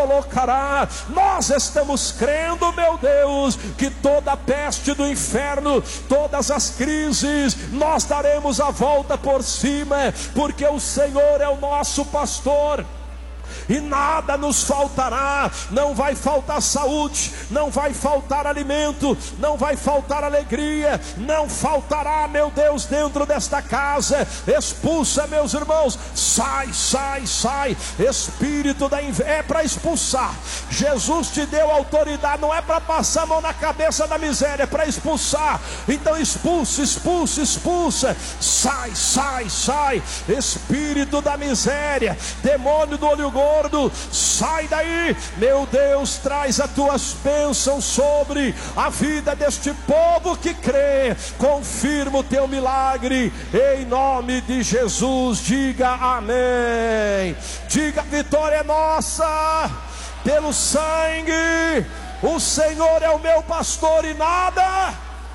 colocará. Nós estamos crendo, meu Deus, que toda a peste do inferno, todas as crises, nós daremos a volta por cima, porque o Senhor é o nosso pastor e nada nos faltará. Não vai faltar saúde, não vai faltar alimento, não vai faltar alegria, não faltará, meu Deus, dentro desta casa. Expulsa, meus irmãos, sai, sai, sai, espírito da inveja. É para expulsar. Jesus te deu autoridade, não é para passar a mão na cabeça da miséria, é para expulsar. Então expulsa, expulsa, expulsa, sai, sai, sai, espírito da miséria, demônio do olho gordo, sai daí, meu Deus. Traz as tuas bênçãos sobre a vida deste povo que crê. Confirma o teu milagre em nome de Jesus. Diga amém. Diga: a vitória é nossa pelo sangue. O Senhor é o meu pastor e nada.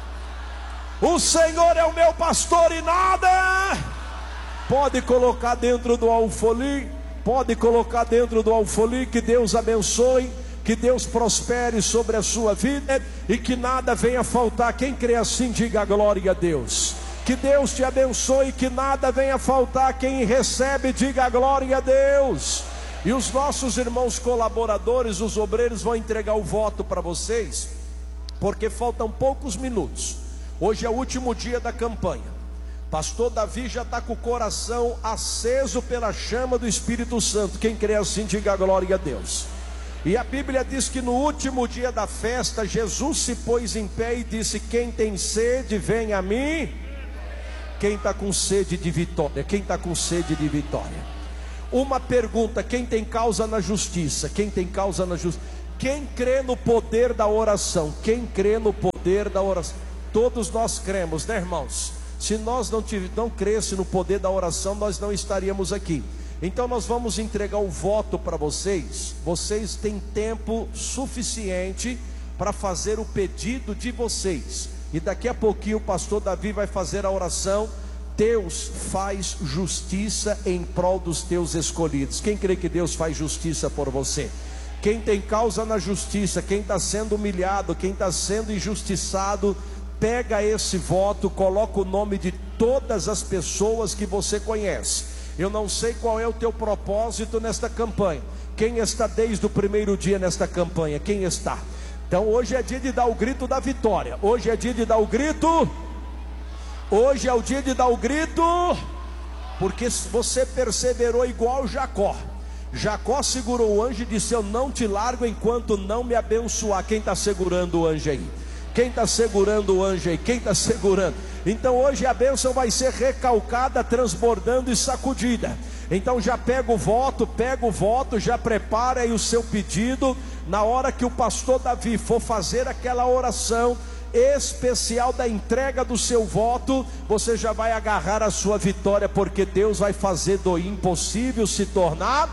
O Senhor é o meu pastor e nada. Pode colocar dentro do alfolim. Pode colocar dentro do alfolim. Que Deus abençoe, que Deus prospere sobre a sua vida e que nada venha faltar. Quem crê assim, diga glória a Deus. Que Deus te abençoe, que nada venha faltar. Quem recebe, diga glória a Deus. E os nossos irmãos colaboradores, os obreiros, vão entregar o voto para vocês, porque faltam poucos minutos. Hoje é o último dia da campanha. Pastor Davi já está com o coração aceso pela chama do Espírito Santo. Quem crê assim, diga glória a Deus. E a Bíblia diz que no último dia da festa, Jesus se pôs em pé e disse: quem tem sede, vem a mim. Quem está com sede de vitória? Quem está com sede de vitória? Uma pergunta: quem tem causa na justiça? Quem tem causa na justiça? Quem crê no poder da oração? Quem crê no poder da oração? Todos nós cremos, né, irmãos? Se nós não crescemos no poder da oração, nós não estaríamos aqui. Então nós vamos entregar o voto para vocês. Vocês têm tempo suficiente para fazer o pedido de vocês. E daqui a pouquinho o pastor Davi vai fazer a oração. Deus faz justiça em prol dos teus escolhidos. Quem crê que Deus faz justiça por você? Quem tem causa na justiça, quem está sendo humilhado, quem está sendo injustiçado, pega esse voto, coloca o nome de todas as pessoas que você conhece. Eu não sei qual é o teu propósito nesta campanha. Quem está desde o primeiro dia nesta campanha? Quem está? Então hoje é dia de dar o grito da vitória. Hoje é dia de dar o grito. Hoje é o dia de dar o grito, porque você perseverou igual Jacó. Jacó segurou o anjo e disse: eu não te largo enquanto não me abençoar. Quem está segurando o anjo aí? Quem está segurando o anjo aí? Quem está segurando? Então hoje a bênção vai ser recalcada, transbordando e sacudida. Então já pega o voto, já prepara aí o seu pedido. Na hora que o pastor Davi for fazer aquela oração especial da entrega do seu voto, você já vai agarrar a sua vitória, porque Deus vai fazer do impossível se tornar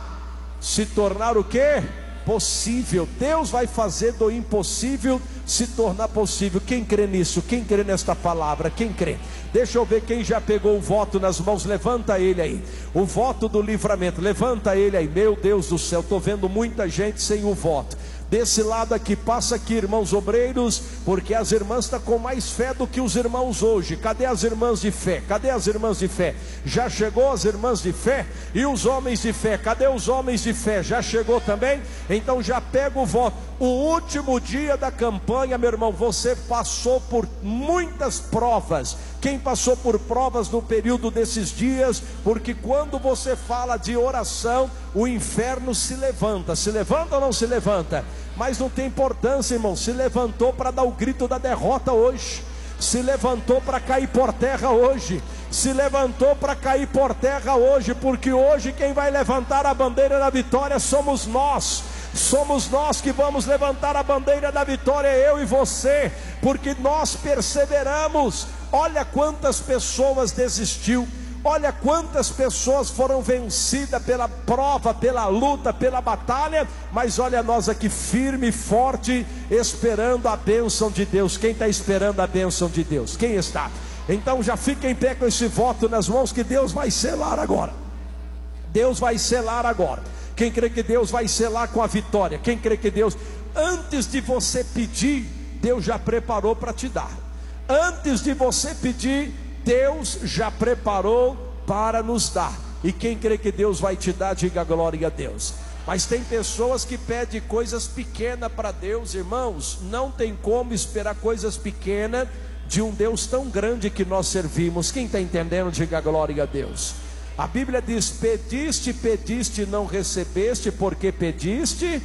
o quê? Possível. Deus vai fazer do impossível se tornar possível. Quem crê nisso? Quem crê nesta palavra? Quem crê? Deixa eu ver quem já pegou o voto nas mãos. Levanta ele aí. O voto do livramento. Levanta ele aí. Meu Deus do céu, estou vendo muita gente sem o voto. Desse lado aqui, passa aqui, irmãos obreiros, porque as irmãs estão com mais fé do que os irmãos hoje. Cadê as irmãs de fé? Cadê as irmãs de fé? Já chegou as irmãs de fé? E os homens de fé? Cadê os homens de fé? Já chegou também? Então já pega o voto. O último dia da campanha, meu irmão, você passou por muitas provas. Quem passou por provas no período desses dias? Porque quando você fala de oração, o inferno se levanta. Se levanta ou não se levanta? Mas não tem importância, irmão. Se levantou para dar o grito da derrota hoje. Se levantou para cair por terra hoje. Se levantou para cair por terra hoje. Porque hoje quem vai levantar a bandeira da vitória somos nós. Somos nós que vamos levantar a bandeira da vitória, eu e você, porque nós perseveramos. Olha quantas pessoas desistiu, olha quantas pessoas foram vencidas pela prova, pela luta, pela batalha, mas olha nós aqui firme e forte, esperando a bênção de Deus. Quem está esperando a bênção de Deus? Quem está? Então já fica em pé com esse voto nas mãos, que Deus vai selar agora. Deus vai selar agora. Quem crê que Deus vai selar com a vitória? Quem crê que Deus, antes de você pedir, Deus já preparou para te dar. Antes de você pedir, Deus já preparou para nos dar. E quem crê que Deus vai te dar, diga glória a Deus. Mas tem pessoas que pedem coisas pequenas para Deus, irmãos. Não tem como esperar coisas pequenas de um Deus tão grande que nós servimos. Quem está entendendo, diga glória a Deus. A Bíblia diz: pediste, pediste, não recebeste, porque pediste.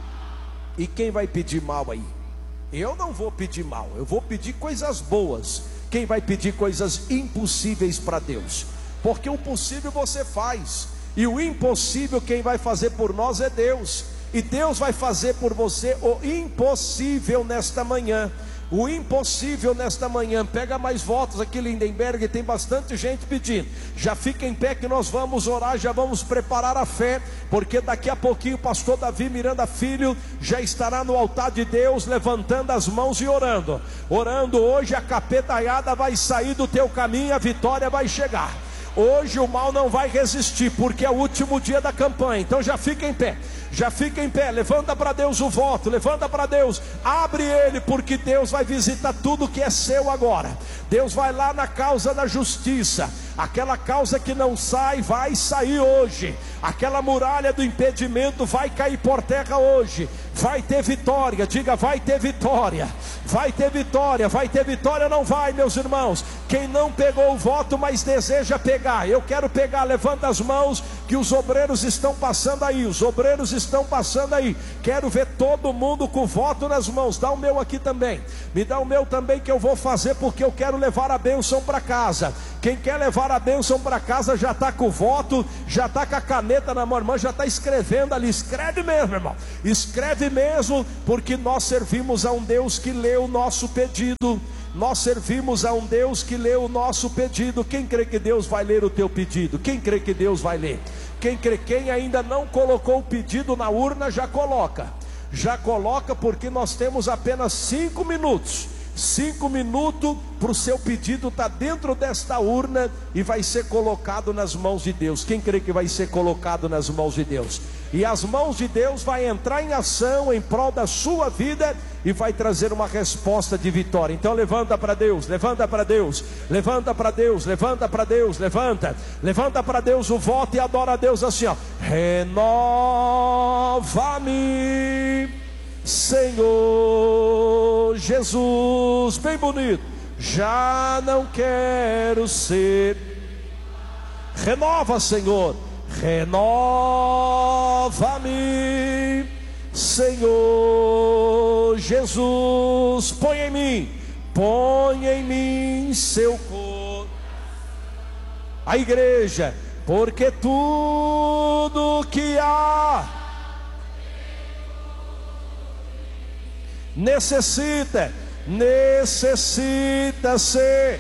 E quem vai pedir mal aí? Eu não vou pedir mal, eu vou pedir coisas boas. Quem vai pedir coisas impossíveis para Deus? Porque o possível você faz, e o impossível quem vai fazer por nós é Deus. E Deus vai fazer por você o impossível nesta manhã. O impossível nesta manhã. Pega mais votos aqui, Lindenberg, tem bastante gente pedindo. Já fica em pé que nós vamos orar, já vamos preparar a fé, porque daqui a pouquinho o pastor Davi Miranda Filho já estará no altar de Deus, levantando as mãos e orando. Orando hoje, a capetaiada vai sair do teu caminho, a vitória vai chegar. Hoje o mal não vai resistir, porque é o último dia da campanha. Então já fica em pé, já fica em pé, levanta para Deus o voto, levanta para Deus, abre ele, porque Deus vai visitar tudo que é seu agora. Deus vai lá na causa da justiça, aquela causa que não sai, vai sair hoje. Aquela muralha do impedimento vai cair por terra hoje. Vai ter vitória, diga vai ter vitória. Vai ter vitória, vai ter vitória, não vai, meus irmãos. Quem não pegou o voto, mas deseja pegar, eu quero pegar, levanta as mãos, que os obreiros estão passando aí, os obreiros estão passando aí. Quero ver todo mundo com o voto nas mãos. Dá o meu aqui também, me dá o meu também, que eu vou fazer, porque eu quero levar a bênção para casa. Quem quer levar a bênção para casa já está com o voto, já está com a caneta na mão, irmã, já está escrevendo ali. Escreve mesmo, irmão, escreve mesmo, porque nós servimos a um Deus que lê o nosso pedido. Nós servimos a um Deus que lê o nosso pedido. Quem crê que Deus vai ler o teu pedido? Quem crê que Deus vai ler? Quem crê? Quem ainda não colocou o pedido na urna, já coloca. Já coloca, porque nós temos apenas 5 minutos. 5 minutos para o seu pedido estar dentro desta urna e vai ser colocado nas mãos de Deus. Quem crê que vai ser colocado nas mãos de Deus? E as mãos de Deus vai entrar em ação em prol da sua vida e vai trazer uma resposta de vitória. Então levanta para Deus, levanta para Deus, levanta para Deus, levanta para Deus, levanta para Deus o voto e adora a Deus assim, ó: renova-me, Senhor Jesus. Bem bonito. Já não quero ser. Renova, Senhor. Renova-me, Senhor Jesus. Põe em mim seu corpo. A igreja, porque tudo que há necessita ser.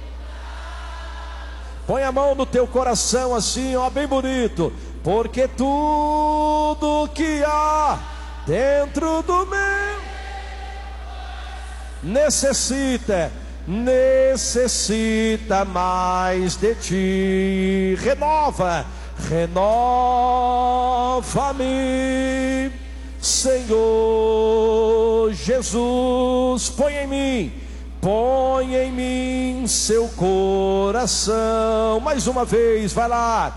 Põe a mão no teu coração assim, ó, bem bonito. Porque tudo que há dentro do meu necessita mais de ti. Renova-me, Senhor Jesus. Põe em mim seu coração. Mais uma vez, vai lá.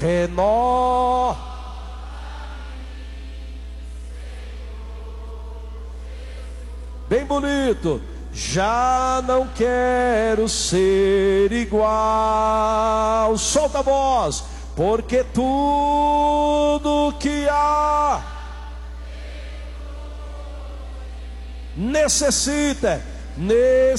Bem bonito. Já não quero ser igual. Solta a voz. Porque tudo que há necessita